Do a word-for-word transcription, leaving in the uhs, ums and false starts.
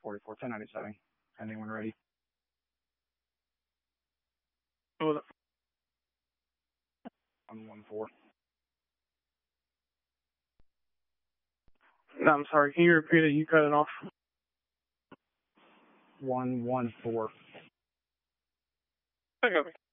forty-four, ten ninety-seven. Anyone ready? What was it? one one four. No, I'm sorry. Can you repeat it? You cut it off. one one four. I got me.